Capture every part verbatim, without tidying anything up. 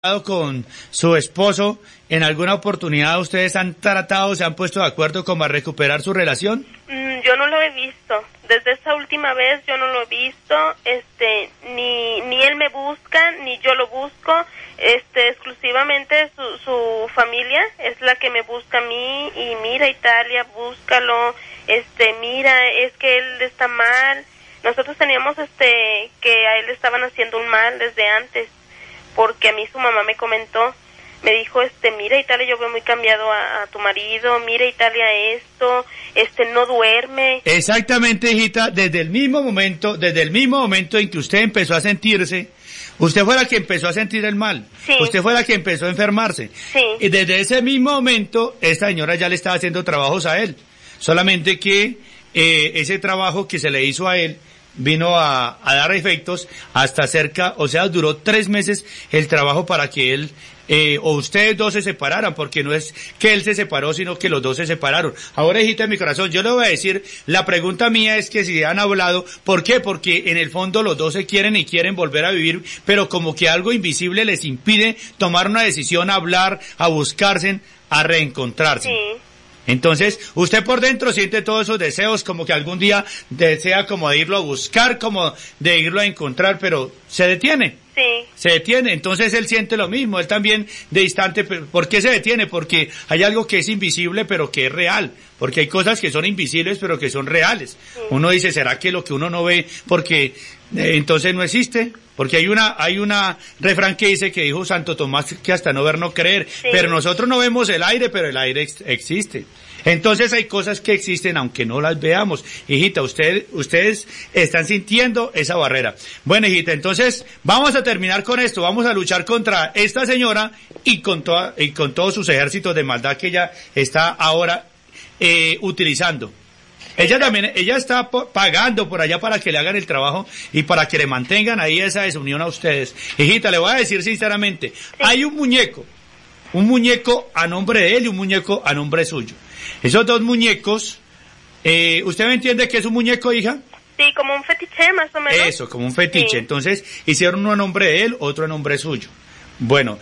con su esposo, ¿en alguna oportunidad ustedes han tratado, se han puesto de acuerdo como a recuperar su relación? Mm, yo no lo he visto. Desde esa última vez yo no lo he visto. Este, ni ni él me busca, ni yo lo busco. Este, exclusivamente su su familia es la que me busca a mí y mira, Italia, búscalo. Este, mira, es que él está mal. Nosotros teníamos este que a él le estaban haciendo un mal desde antes. Porque a mí su mamá me comentó, me dijo, este, mira, Italia, yo veo muy cambiado a, a tu marido, mira, Italia, esto, este, no duerme. Exactamente, hijita, desde el mismo momento, desde el mismo momento en que usted empezó a sentirse, usted fue la que empezó a sentir el mal, sí. Usted fue la que empezó a enfermarse. Sí. Y desde ese mismo momento, esta señora ya le estaba haciendo trabajos a él, solamente que eh, ese trabajo que se le hizo a él, vino a, a dar efectos hasta cerca, o sea, duró tres meses el trabajo para que él eh, o ustedes dos se separaran, porque no es que él se separó, sino que los dos se separaron. Ahora, hijita de mi corazón, yo le voy a decir, la pregunta mía es que si han hablado, ¿por qué? Porque en el fondo los dos se quieren y quieren volver a vivir, pero como que algo invisible les impide tomar una decisión, a hablar, a buscarse, a reencontrarse. Sí. Entonces, usted por dentro siente todos esos deseos, como que algún día desea como de irlo a buscar, como de irlo a encontrar, pero se detiene. Sí. Se detiene, entonces él siente lo mismo, él también de distante. ¿Por qué se detiene? Porque hay algo que es invisible pero que es real, porque hay cosas que son invisibles pero que son reales. Sí. Uno dice, ¿será que lo que uno no ve, porque eh, entonces no existe? Porque hay una, hay una refrán que dice, que dijo Santo Tomás, que hasta no ver no creer, sí. Pero nosotros no vemos el aire, pero el aire ex- existe. Entonces hay cosas que existen aunque no las veamos. Hijita, usted, ustedes están sintiendo esa barrera. Bueno, hijita, entonces vamos a terminar con esto. Vamos a luchar contra esta señora y con toda, y con todos sus ejércitos de maldad que ella está ahora eh, utilizando. Ella también, ella está pagando por allá para que le hagan el trabajo y para que le mantengan ahí esa desunión a ustedes. Hijita, le voy a decir sinceramente, sí. Hay un muñeco, un muñeco a nombre de él y un muñeco a nombre suyo. Esos dos muñecos, eh, ¿usted me entiende que es un muñeco, hija? Sí, como un fetiche más o menos. Eso, como un fetiche. Sí. Entonces, hicieron uno a nombre de él, otro a nombre suyo. Bueno,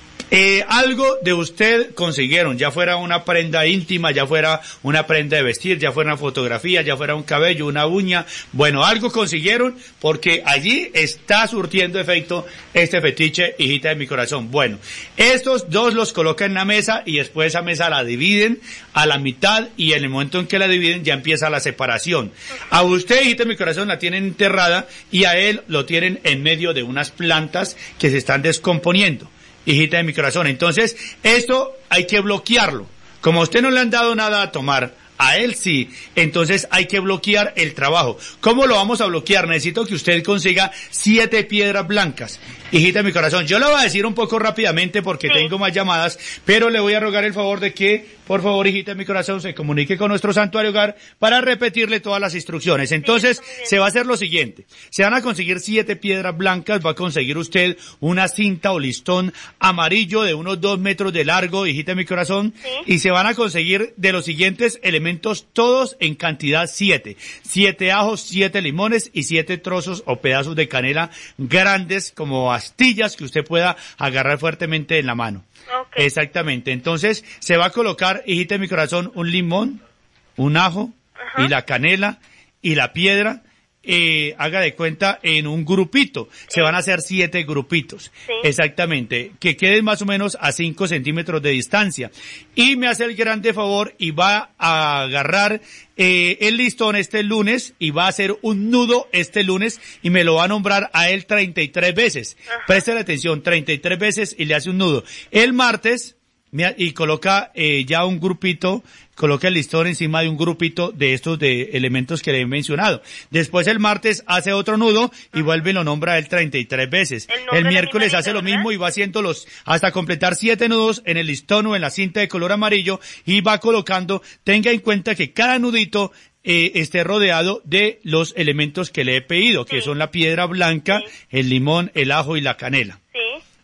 eh, algo de usted consiguieron, ya fuera una prenda íntima, ya fuera una prenda de vestir, ya fuera una fotografía, ya fuera un cabello, una uña. Bueno, algo consiguieron porque allí está surtiendo efecto este fetiche, hijita de mi corazón. Bueno, estos dos los colocan en la mesa y después esa mesa la dividen a la mitad y en el momento en que la dividen ya empieza la separación. A usted, hijita de mi corazón, la tienen enterrada y a él lo tienen en medio de unas plantas que se están descomponiendo. Hijita de mi corazón, entonces esto hay que bloquearlo. Como a usted no le han dado nada a tomar, a él sí, entonces hay que bloquear el trabajo. ¿Cómo lo vamos a bloquear? Necesito que usted consiga siete piedras blancas. Hijita de mi corazón, yo le voy a decir un poco rápidamente porque sí. Tengo más llamadas, pero le voy a rogar el favor de que, por favor, hijita de mi corazón, se comunique con nuestro santuario hogar para repetirle todas las instrucciones. Entonces, sí, se va a hacer lo siguiente. Se van a conseguir siete piedras blancas, va a conseguir usted una cinta o listón amarillo de unos dos metros de largo, hijita de mi corazón, sí. Y se van a conseguir de los siguientes elementos, todos en cantidad siete. Siete ajos, siete limones y siete trozos o pedazos de canela grandes como astillas que usted pueda agarrar fuertemente en la mano. Okay. Exactamente. Entonces, se va a colocar, hijita de mi corazón, un limón, un ajo, ajá, y la canela y la piedra, eh, haga de cuenta, en un grupito. Sí. Se van a hacer siete grupitos. Sí. Exactamente. Que queden más o menos a cinco centímetros de distancia. Y me hace el grande favor y va a agarrar eh, el listón este lunes y va a hacer un nudo este lunes y me lo va a nombrar a él treinta y tres veces. Preste atención, treinta y tres veces y le hace un nudo. El martes, y coloca eh, ya un grupito, coloca el listón encima de un grupito de estos de elementos que le he mencionado. Después el martes hace otro nudo y vuelve y lo nombra él treinta y tres veces. El, el miércoles hace lo mismo y va haciendo los, hasta completar siete nudos en el listón o en la cinta de color amarillo y va colocando. Tenga en cuenta que cada nudito eh, esté rodeado de los elementos que le he pedido, sí, que son la piedra blanca, sí, el limón, el ajo y la canela. Sí.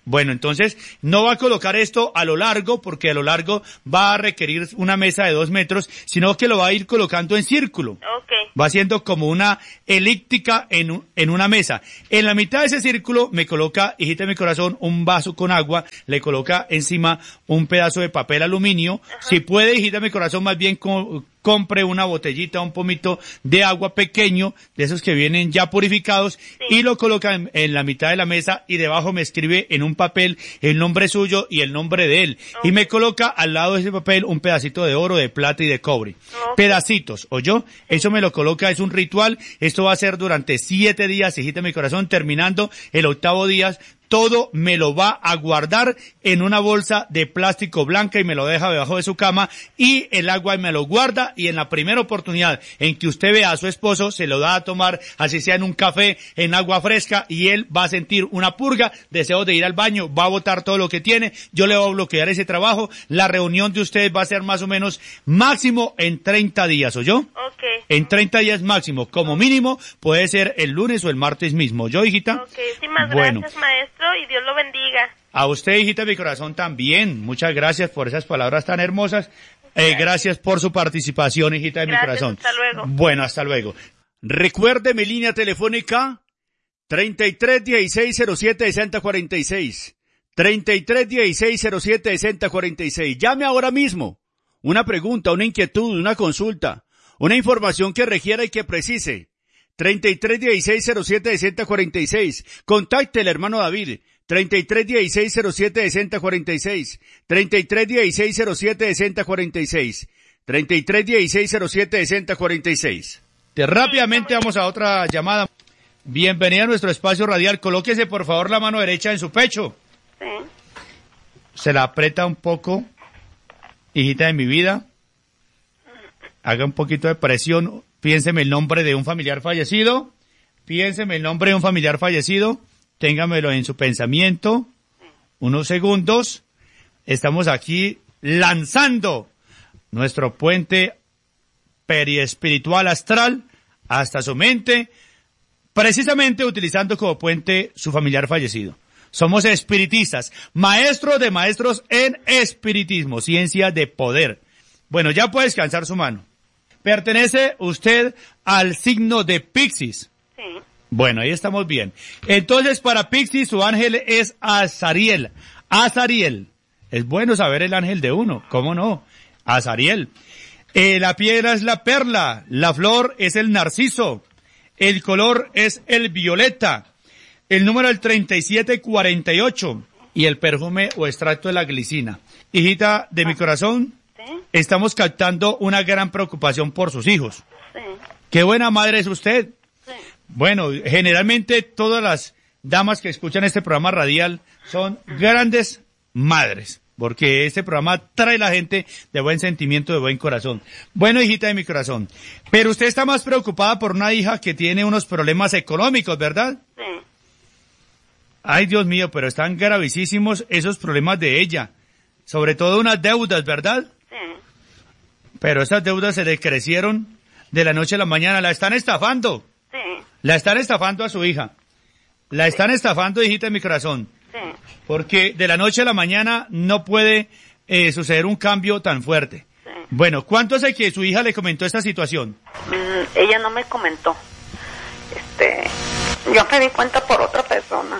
Bueno, entonces no va a colocar esto a lo largo, porque a lo largo va a requerir una mesa de dos metros, sino que lo va a ir colocando en círculo. Okay. Va haciendo como una elíptica en, un, en una mesa. En la mitad de ese círculo me coloca, hijita de mi corazón, un vaso con agua, le coloca encima un pedazo de papel aluminio. Ajá. Si puede, hijita de mi corazón, más bien con, compre una botellita, un pomito de agua pequeño, de esos que vienen ya purificados, sí. y lo coloca en, en la mitad de la mesa, y debajo me escribe en un papel el nombre suyo y el nombre de él. Okay. Y me coloca al lado de ese papel un pedacito de oro, de plata y de cobre. Okay. Pedacitos, ¿oyó? Sí. Eso me lo coloca, es un ritual. Esto va a ser durante siete días, hijita de mi corazón, terminando el octavo día. Todo me lo va a guardar en una bolsa de plástico blanca y me lo deja debajo de su cama, y el agua me lo guarda, y en la primera oportunidad en que usted vea a su esposo se lo da a tomar, así sea en un café, en agua fresca, y él va a sentir una purga, deseo de ir al baño, va a botar todo lo que tiene, yo le voy a bloquear ese trabajo. La reunión de ustedes va a ser más o menos máximo en treinta días, ¿oyó? Ok. En treinta días máximo, como mínimo puede ser el lunes o el martes mismo, ¿oyó, hijita? Ok, muchísimas bueno. gracias, maestro, y Dios lo bendiga. A usted, hijita de mi corazón, también. Muchas gracias por esas palabras tan hermosas. Eh, gracias por su participación, hijita de gracias, mi corazón. Hasta luego. Bueno, hasta luego. Recuerde mi línea telefónica treinta y tres dieciséis cero siete sesenta cuarenta y seis. treinta y tres dieciséis cero siete sesenta cuarenta y seis. Llame ahora mismo. Una pregunta, una inquietud, una consulta, una información que requiera y que precise. treinta y tres dieciséis cero siete sesenta cuarenta y seis. Contacte al hermano David. treinta y tres dieciséis cero siete sesenta cuarenta y seis. treinta y tres dieciséis cero siete sesenta cuarenta y seis. treinta y tres dieciséis cero siete sesenta cuarenta y seis. Rápidamente vamos a otra llamada. Bienvenida a nuestro espacio radial. Colóquese por favor la mano derecha en su pecho. Sí. Se la aprieta un poco, hijita de mi vida. Haga un poquito de presión. Piénseme el nombre de un familiar fallecido. Piénseme el nombre de un familiar fallecido. Téngamelo en su pensamiento. Unos segundos. Estamos aquí lanzando nuestro puente periespiritual astral hasta su mente, precisamente utilizando como puente su familiar fallecido. Somos espiritistas, maestros de maestros en espiritismo, ciencia de poder. Bueno, ya puede descansar su mano. ¿Pertenece usted al signo de Piscis? Sí. Bueno, ahí estamos bien. Entonces, para Piscis, su ángel es Azariel. Azariel. Es bueno saber el ángel de uno, ¿cómo no? Azariel. Eh, la piedra es la perla, la flor es el narciso, el color es el violeta, el número es el treinta y siete cuarenta y ocho y el perfume o extracto de la glicina. Hijita de mi corazón, ¿sí? Estamos captando una gran preocupación por sus hijos. Sí. Qué buena madre es usted. Sí. Bueno, generalmente todas las damas que escuchan este programa radial son grandes madres, porque este programa trae a la gente de buen sentimiento, de buen corazón. Bueno, hijita de mi corazón, pero usted está más preocupada por una hija que tiene unos problemas económicos, ¿verdad? Sí. Ay, Dios mío, pero están gravísimos esos problemas de ella. Sobre todo unas deudas, ¿verdad? Sí. Pero esas deudas se le crecieron de la noche a la mañana. La están estafando. Sí. La están estafando a su hija. La están estafando, hijita de mi corazón. Sí. Porque de la noche a la mañana no puede eh, suceder un cambio tan fuerte. Sí. Bueno, ¿cuánto hace que su hija le comentó esta situación? Mm, ella no me comentó. Este, yo me di cuenta por otra persona.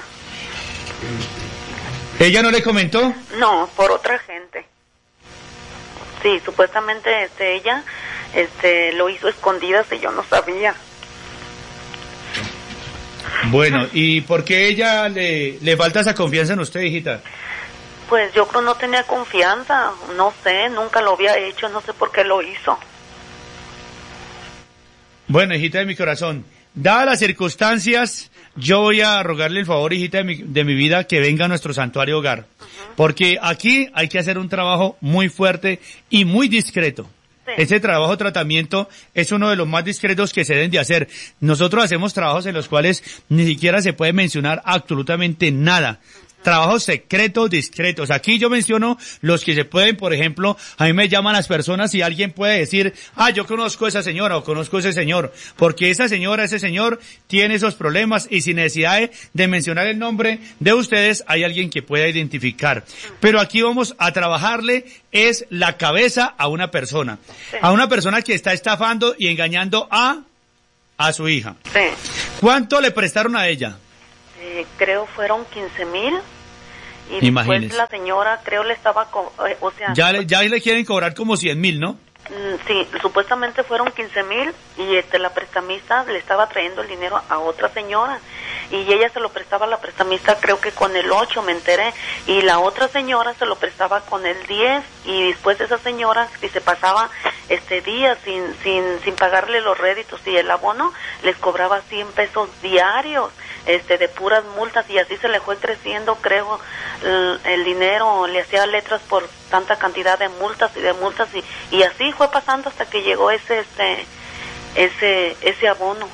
¿Ella no le comentó? No, por otra gente. Sí, supuestamente este, ella este, lo hizo escondidas y yo no sabía. Bueno, ¿y por qué ella le, le falta esa confianza en usted, hijita? Pues yo creo no tenía confianza, no sé, nunca lo había hecho, no sé por qué lo hizo. Bueno, hijita de mi corazón, dadas las circunstancias, yo voy a rogarle el favor, hijita de mi, de mi vida, que venga a nuestro santuario hogar. Uh-huh. Porque aquí hay que hacer un trabajo muy fuerte y muy discreto. Sí. Ese trabajo tratamiento es uno de los más discretos que se deben de hacer. Nosotros hacemos trabajos en los cuales ni siquiera se puede mencionar absolutamente nada. Uh-huh. trabajos secretos, discretos. Aquí yo menciono los que se pueden, por ejemplo, a mí me llaman las personas y alguien puede decir, ah, yo conozco a esa señora o conozco a ese señor, porque esa señora, ese señor tiene esos problemas y sin necesidad de, de mencionar el nombre de ustedes, hay alguien que pueda identificar. Pero aquí vamos a trabajarle es la cabeza a una persona, sí. a una persona que está estafando y engañando a, a su hija. Sí. ¿Cuánto le prestaron a ella? Eh, creo fueron quince mil. Y Imagínese. después la señora, creo le estaba, co eh, o sea... Ya le, ya le quieren cobrar como cien mil, ¿no? Sí, supuestamente fueron quince mil y este, la prestamista le estaba trayendo el dinero a otra señora y ella se lo prestaba a la prestamista creo que con el ocho, me enteré, y la otra señora se lo prestaba con el diez y después esa señora, si se pasaba este días sin, sin, sin pagarle los réditos y el abono, les cobraba cien pesos diarios este de puras multas y así se le fue creciendo, creo, el, el dinero, le hacía letras por tanta cantidad de multas y de multas y, y así fue pasando hasta que llegó ese este ese ese abono.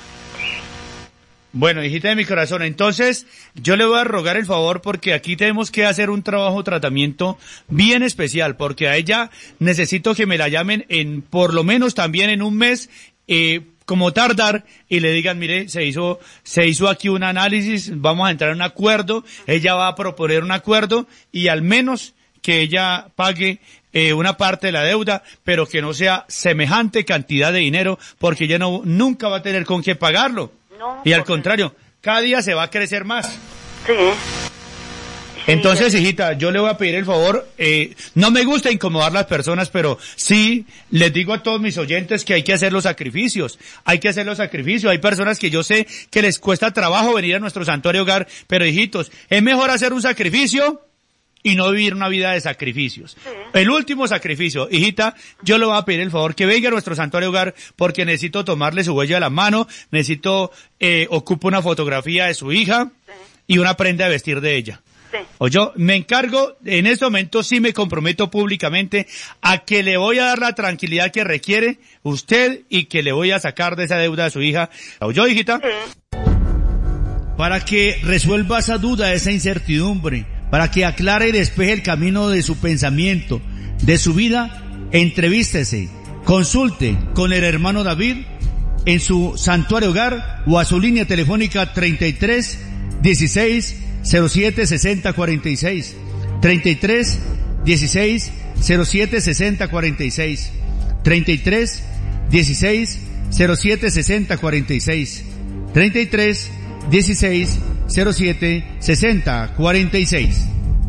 Bueno, hijita de mi corazón, entonces yo le voy a rogar el favor porque aquí tenemos que hacer un trabajo, tratamiento bien especial, porque a ella necesito que me la llamen en, por lo menos también en un mes, eh, como tardar, y le digan, mire, se hizo, se hizo aquí un análisis, vamos a entrar en un acuerdo, ella va a proponer un acuerdo, y al menos que ella pague eh, una parte de la deuda, pero que no sea semejante cantidad de dinero, porque ella no, nunca va a tener con qué pagarlo. No, y al porque... contrario, cada día se va a crecer más. Sí. Entonces, hijita, yo le voy a pedir el favor, eh, no me gusta incomodar a las personas, pero sí les digo a todos mis oyentes que hay que hacer los sacrificios, hay que hacer los sacrificios. Hay personas que yo sé que les cuesta trabajo venir a nuestro santuario hogar, pero hijitos, es mejor hacer un sacrificio y no vivir una vida de sacrificios. Sí. El último sacrificio, hijita, yo le voy a pedir el favor que venga a nuestro santuario hogar porque necesito tomarle su huella de la mano, necesito, eh, ocupo una fotografía de su hija sí. y una prenda de vestir de ella. Sí. O yo me encargo, en este momento sí me comprometo públicamente a que le voy a dar la tranquilidad que requiere usted y que le voy a sacar de esa deuda a su hija. ¿O yo, hijita? Sí. Para que resuelva esa duda, esa incertidumbre, para que aclare y despeje el camino de su pensamiento, de su vida, entrevístese, consulte con el hermano David en su santuario hogar o a su línea telefónica treinta y tres, dieciséis, cero siete, sesenta, cuarenta y seis, treinta y tres, dieciséis, cero siete, sesenta, cuarenta y seis, treinta y tres, dieciséis, cero siete, sesenta, cuarenta y seis, treinta y tres, dieciséis, cero siete, sesenta, cuarenta y seis.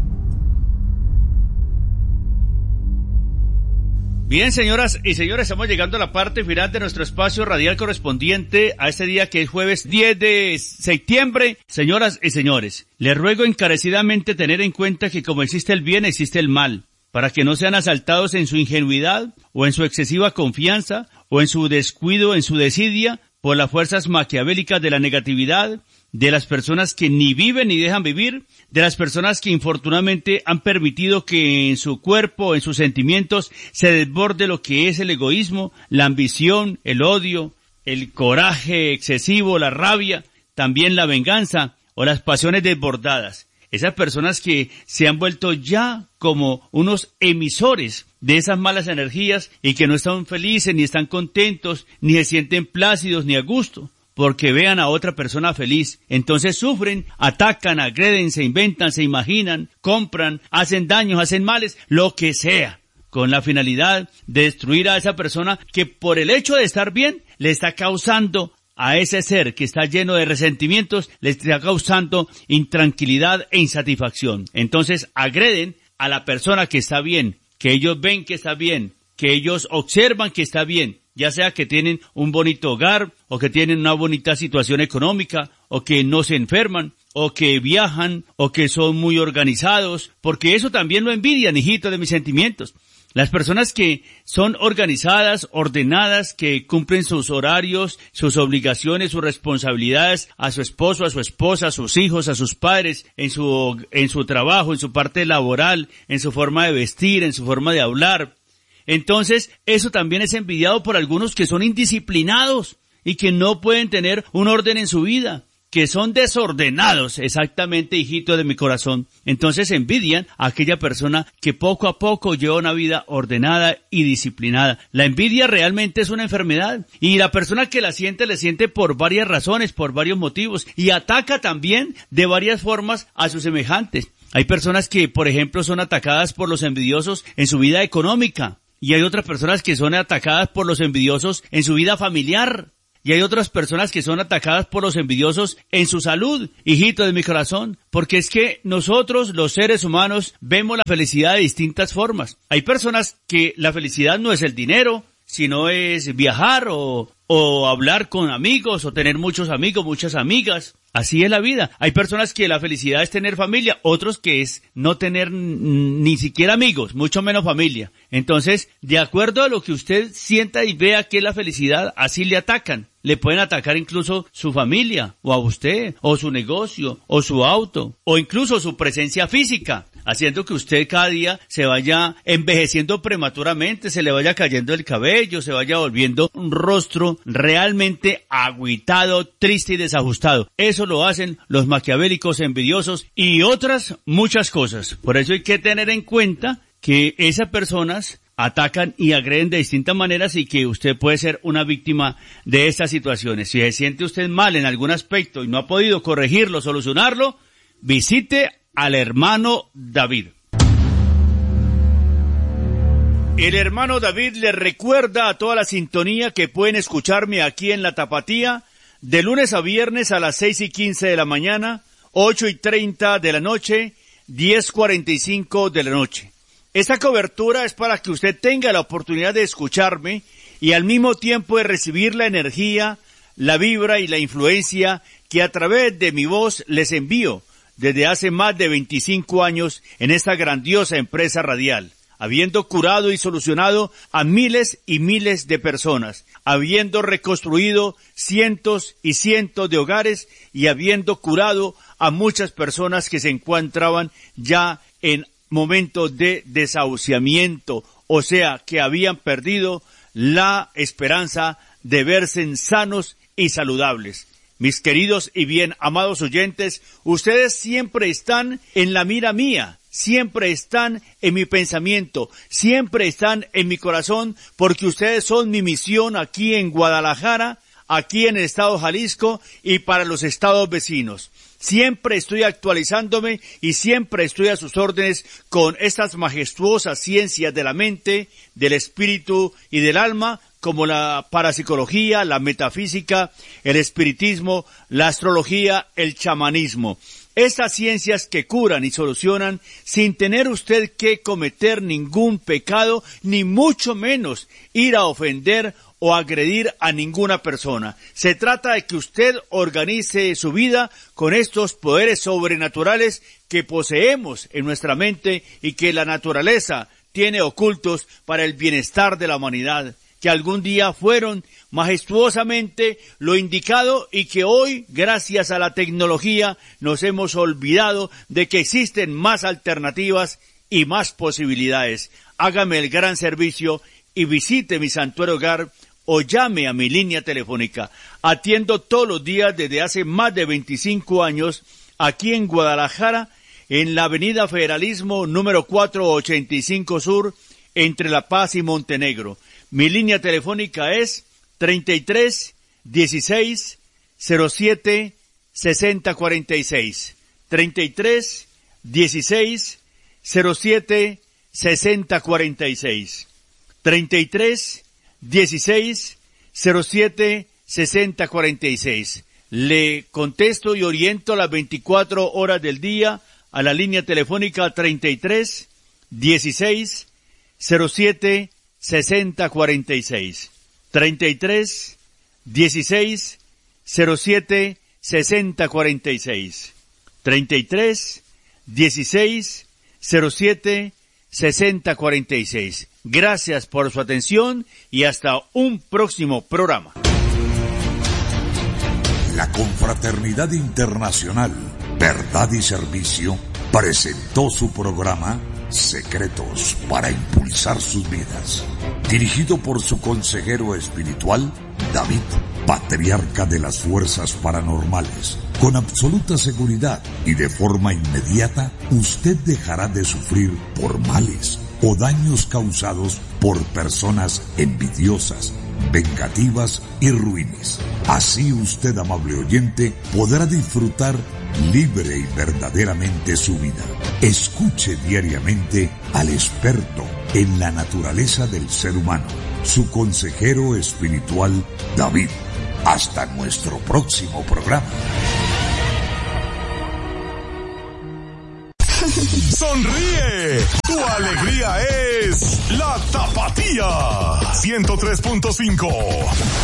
Bien, señoras y señores, estamos llegando a la parte final de nuestro espacio radial correspondiente a este día que es jueves diez de septiembre. Señoras y señores, les ruego encarecidamente tener en cuenta que como existe el bien, existe el mal, para que no sean asaltados en su ingenuidad o en su excesiva confianza o en su descuido, en su desidia, por las fuerzas maquiavélicas de la negatividad, de las personas que ni viven ni dejan vivir, de las personas que infortunadamente han permitido que en su cuerpo, en sus sentimientos, se desborde lo que es el egoísmo, la ambición, el odio, el coraje excesivo, la rabia, también la venganza o las pasiones desbordadas. Esas personas que se han vuelto ya como unos emisores de esas malas energías y que no están felices, ni están contentos, ni se sienten plácidos, ni a gusto, porque vean a otra persona feliz. Entonces sufren, atacan, agreden, se inventan, se imaginan, compran, hacen daños, hacen males, lo que sea, con la finalidad de destruir a esa persona que por el hecho de estar bien le está causando a ese ser que está lleno de resentimientos, le está causando intranquilidad e insatisfacción. Entonces agreden a la persona que está bien, que ellos ven que está bien, que ellos observan que está bien, ya sea que tienen un bonito hogar, o que tienen una bonita situación económica, o que no se enferman, o que viajan, o que son muy organizados, porque eso también lo envidian, hijitos de mis sentimientos. Las personas que son organizadas, ordenadas, que cumplen sus horarios, sus obligaciones, sus responsabilidades a su esposo, a su esposa, a sus hijos, a sus padres, en su, en su trabajo, en su parte laboral, en su forma de vestir, en su forma de hablar. Entonces, eso también es envidiado por algunos que son indisciplinados y que no pueden tener un orden en su vida. que son desordenados, exactamente, hijito de mi corazón. Entonces envidian a aquella persona que poco a poco lleva una vida ordenada y disciplinada. La envidia realmente es una enfermedad y la persona que la siente, le siente por varias razones, por varios motivos y ataca también de varias formas a sus semejantes. Hay personas que, por ejemplo, son atacadas por los envidiosos en su vida económica y hay otras personas que son atacadas por los envidiosos en su vida familiar. Y hay otras personas que son atacadas por los envidiosos en su salud, hijito de mi corazón, porque es que nosotros, los seres humanos, vemos la felicidad de distintas formas. Hay personas que la felicidad no es el dinero, sino es viajar o, o hablar con amigos o tener muchos amigos, muchas amigas. Así es la vida. Hay personas que la felicidad es tener familia, otros que es no tener ni siquiera amigos, mucho menos familia. Entonces, de acuerdo a lo que usted sienta y vea que es la felicidad, así le atacan. Le pueden atacar incluso su familia, o a usted, o su negocio, o su auto, o incluso su presencia física, haciendo que usted cada día se vaya envejeciendo prematuramente, se le vaya cayendo el cabello, se vaya volviendo un rostro realmente agüitado, triste y desajustado. Eso lo hacen los maquiavélicos envidiosos y otras muchas cosas. Por eso hay que tener en cuenta que esas personas atacan y agreden de distintas maneras y que usted puede ser una víctima de estas situaciones. Si se siente usted mal en algún aspecto y no ha podido corregirlo, solucionarlo, visite al hermano David. El hermano David le recuerda a toda la sintonía que pueden escucharme aquí en La Tapatía de lunes a viernes a las seis y quince de la mañana, ocho y treinta de la noche, diez cuarenta y cinco de la noche. Esta cobertura es para que usted tenga la oportunidad de escucharme y al mismo tiempo de recibir la energía, la vibra y la influencia que a través de mi voz les envío desde hace más de veinticinco años en esta grandiosa empresa radial, habiendo curado y solucionado a miles y miles de personas, habiendo reconstruido cientos y cientos de hogares y habiendo curado a muchas personas que se encontraban ya en momento de desahuciamiento, o sea, que habían perdido la esperanza de verse sanos y saludables. Mis queridos y bien amados oyentes, ustedes siempre están en la mira mía, siempre están en mi pensamiento, siempre están en mi corazón, porque ustedes son mi misión aquí en Guadalajara, aquí en el estado de Jalisco y para los estados vecinos. Siempre estoy actualizándome y siempre estoy a sus órdenes con estas majestuosas ciencias de la mente, del espíritu y del alma, como la parapsicología, la metafísica, el espiritismo, la astrología, el chamanismo. Estas ciencias que curan y solucionan sin tener usted que cometer ningún pecado, ni mucho menos ir a ofender o agredir a ninguna persona. Se trata de que usted organice su vida con estos poderes sobrenaturales que poseemos en nuestra mente y que la naturaleza tiene ocultos para el bienestar de la humanidad, que algún día fueron majestuosamente lo indicado y que hoy, gracias a la tecnología, nos hemos olvidado de que existen más alternativas y más posibilidades. Hágame el gran servicio y visite mi santuario hogar o llame a mi línea telefónica. Atiendo todos los días desde hace más de veinticinco años aquí en Guadalajara, en la avenida Federalismo número cuatrocientos ochenta y cinco Sur, entre La Paz y Montenegro. Mi línea telefónica es treinta y tres, dieciséis, cero siete, sesenta cuarenta y seis. treinta y tres, dieciséis, cero siete, sesenta cuarenta y seis. treinta y tres, dieciséis, cero siete, sesenta cuarenta y seis. Le contesto y oriento las veinticuatro horas del día a la línea telefónica treinta y tres, dieciséis, cero siete, sesenta cuarenta y seis. treinta y tres, dieciséis, cero siete, sesenta cuarenta y seis. treinta y tres, dieciséis, cero siete, sesenta cuarenta y seis. Gracias por su atención y hasta un próximo programa. La Confraternidad Internacional Verdad y Servicio presentó su programa Secretos para Impulsar Sus Vidas, dirigido por su consejero espiritual, David, patriarca de las fuerzas paranormales. Con absoluta seguridad y de forma inmediata, usted dejará de sufrir por males o daños causados por personas envidiosas, vengativas y ruines. Así usted, amable oyente, podrá disfrutar libre y verdaderamente su vida. Escuche diariamente al experto en la naturaleza del ser humano, su consejero espiritual, David. Hasta nuestro próximo programa. Sonríe, tu alegría es La Tapatía ciento tres punto cinco.